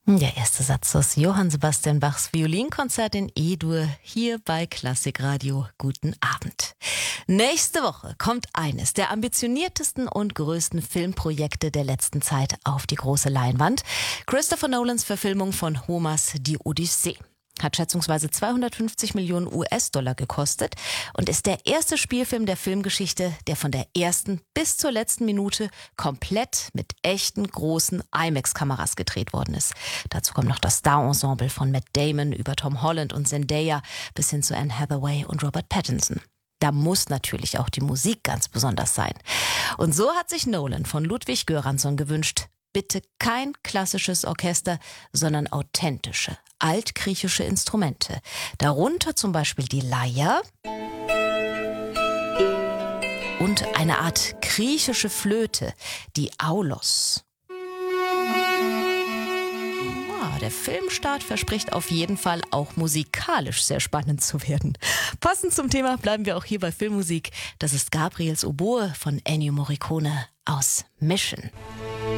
Der erste Satz aus Johann Sebastian Bachs Violinkonzert in E-Dur hier bei Klassikradio. Guten Abend. Nächste Woche kommt eines der ambitioniertesten und größten Filmprojekte der letzten Zeit auf die große Leinwand. Christopher Nolans Verfilmung von Homers Die Odyssee. Hat schätzungsweise 250 Millionen US-Dollar gekostet und ist der erste Spielfilm der Filmgeschichte, der von der ersten bis zur letzten Minute komplett mit echten großen IMAX-Kameras gedreht worden ist. Dazu kommt noch das Star-Ensemble von Matt Damon über Tom Holland und Zendaya bis hin zu Anne Hathaway und Robert Pattinson. Da muss natürlich auch die Musik ganz besonders sein. Und so hat sich Nolan von Ludwig Göransson gewünscht, bitte kein klassisches Orchester, sondern authentische, altgriechische Instrumente. Darunter zum Beispiel die Lyre und eine Art griechische Flöte, die Aulos. Der Filmstart verspricht auf jeden Fall auch musikalisch sehr spannend zu werden. Passend zum Thema bleiben wir auch hier bei Filmmusik. Das ist Gabriels Oboe von Ennio Morricone aus Mission.